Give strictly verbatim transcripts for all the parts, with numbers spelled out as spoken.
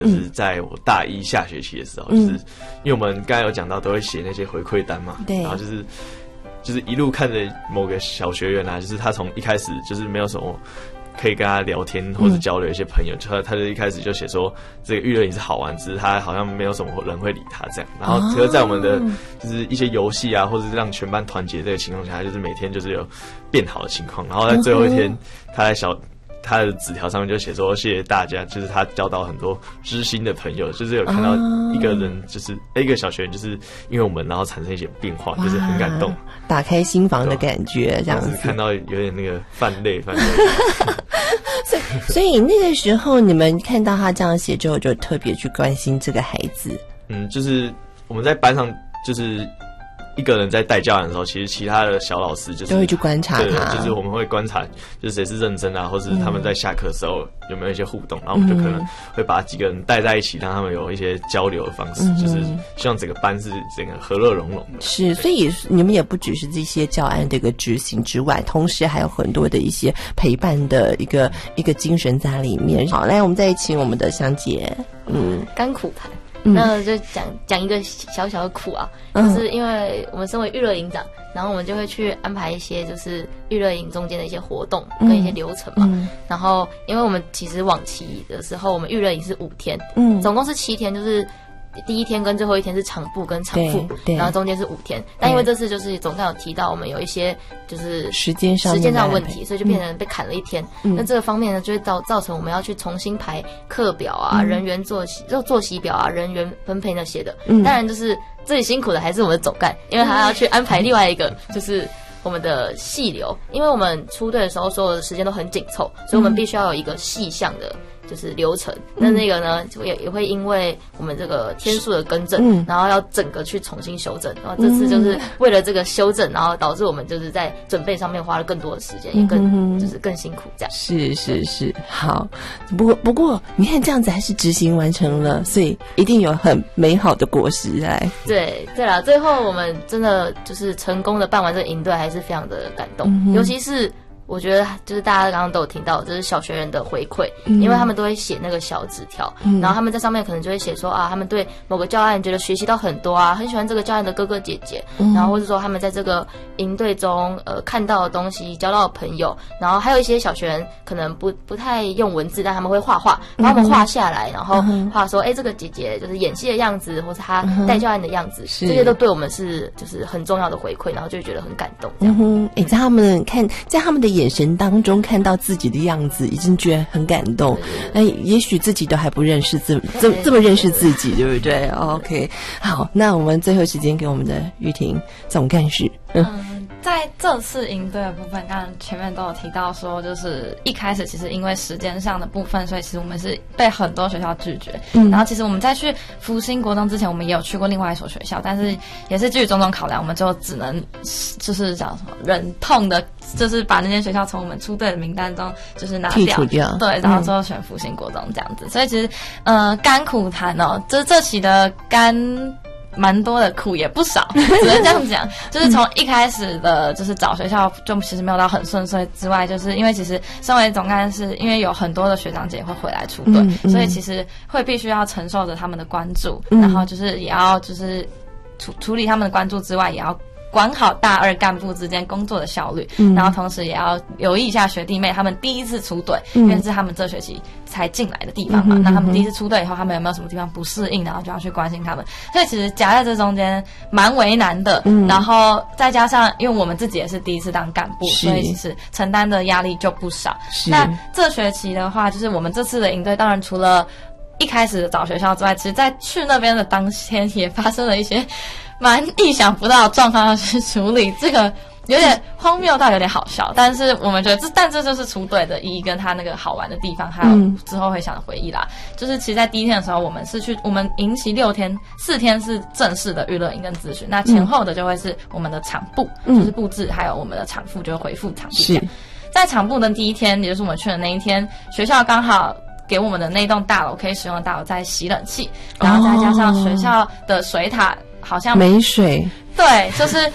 就是在我大一下学期的时候，嗯、就是因为我们刚才有讲到都会写那些回馈单嘛， 对， 然后就是就是一路看着某个小学员啊，就是他从一开始就是没有什么可以跟他聊天或者交流一些朋友，他、嗯、他就一开始就写说这个育乐营是好玩，只是他好像没有什么人会理他这样。然后可是在我们的就是一些游戏啊，或者是让全班团结这个情况下，他就是每天就是有变好的情况。然后在最后一天，他在小他的纸条上面就写说谢谢大家，就是他交到很多知心的朋友，就是有看到一个人就是、哦、一个小学员就是因为我们然后产生一些变化，就是很感动， 打开心房的感觉，这样子看到有点那个泛泪泛泪。 所以所以那个时候你们看到他这样写之后，就特别去关心这个孩子。 嗯，就是我们在班上就是一个人在带教案的时候，其实其他的小老师就是都会去观察他， 就是我们会观察，就是谁是认真啊，或是他们在下课的时候有没有一些互动，然后我们就可能会把几个人带在一起，让他们有一些交流的方式，嗯、就是希望整个班是整个和乐融融的。 是，所以你们也不只是这些教案的一个执行之外，同时还有很多的一些陪伴的一个一个精神在里面。好，来，我们再请我们的香姐，嗯， 甘苦谈。那就讲讲一个小小的苦啊，就是因为我们身为育乐营长，然后我们就会去安排一些就是育乐营中间的一些活动跟一些流程嘛。嗯、然后因为我们其实往期的时候，我们育乐营是五天，嗯，总共是七天，就是第一天跟最后一天是场部跟场副，然后中间是五天。但因为这次就是总干有提到我们有一些就是时间上时间上的问题，所以就变成被砍了一天。嗯、那这个方面呢，就会造造成我们要去重新排课表啊、嗯、人员作息、就作息表啊、人员分配那些的。嗯、当然就是最辛苦的还是我们的总干，因为还要去安排另外一个就是我们的细流，因为我们出队的时候所有的时间都很紧凑，所以我们必须要有一个细项的就是流程。那那个呢就也也会因为我们这个天数的更正、嗯、然后要整个去重新修正，然后这次就是为了这个修正，然后导致我们就是在准备上面花了更多的时间，也更就是更辛苦这样。 是是是，好，不过不过你看这样子还是执行完成了，所以一定有很美好的果实来。 对对啦，最后我们真的就是成功的办完这个营队，还是非常的感动、嗯、尤其是我觉得就是大家刚刚都有听到，就是小学人的回馈、嗯、因为他们都会写那个小纸条、嗯、然后他们在上面可能就会写说啊，他们对某个教案觉得学习到很多啊，很喜欢这个教案的哥哥姐姐、嗯、然后或者说他们在这个营队中呃看到的东西，交到的朋友，然后还有一些小学人可能不不太用文字，但他们会画画，把他们画下来，然后画说哎、欸，这个姐姐就是演戏的样子，或是她带教案的样子、嗯、这些都对我们是就是很重要的回馈，然后就觉得很感动这样。 嗯哎、欸，在他们看在他们的眼神当中看到自己的样子，已经觉得很感动。哎，也许自己都还不认识这这这么认识自己，对不对 ？OK， 好，那我们最后时间给我们的玉婷总干事。 嗯，在这次营队的部分，刚刚前面都有提到说，就是一开始其实因为时间上的部分，所以其实我们是被很多学校拒绝。嗯，然后其实我们在去福星国中之前，我们也有去过另外一所学校，但是也是基于种种考量，我们就只能就是叫什么忍痛的，就是把那间学校从我们出队的名单中就是拿掉， 剔除掉。 对，然后最后选福星国中这样子。嗯、所以其实呃，甘苦谈哦，这这期的甘。蛮多的苦也不少，只能这样讲。就是从一开始的，就是找学校就其实没有到很顺遂之外，就是因为其实身为总干事，因为有很多的学长姐会回来出队、嗯嗯，所以其实会必须要承受着他们的关注，嗯、然后就是也要就是处处理他们的关注之外，也要管好大二干部之间工作的效率、嗯、然后同时也要留意一下学弟妹他们第一次出队、嗯、因为是他们这学期才进来的地方嘛、嗯、那他们第一次出队以后他们有没有什么地方不适应，然后就要去关心他们，所以其实夹在这中间蛮为难的、嗯、然后再加上因为我们自己也是第一次当干部，所以其实承担的压力就不少。那这学期的话，就是我们这次的营队当然除了一开始找学校之外，其实在去那边的当天也发生了一些蛮意想不到的状况要去处理，这个有点荒谬到有点好笑，但是我们觉得这，但这就是出队的意义跟他那个好玩的地方，还有之后会想的回忆啦。嗯、就是其实，在第一天的时候，我们是去我们营期六天，四天是正式的娱乐营跟咨询，那前后的就会是我们的场部，嗯、就是布置，还有我们的场副就会回复场部。在场部的第一天，也就是我们去的那一天，学校刚好给我们的那栋大楼可以使用的大楼在洗冷气，然后再加上学校的水塔好像没水， 对，就是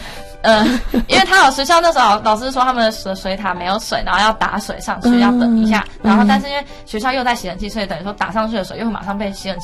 呃，因为他有学校那时候老师说他们的水水塔没有水，然后要打水上去，要等一下，然后但是因为学校又在洗冷气，所以等于说打上去的水又会马上被洗冷气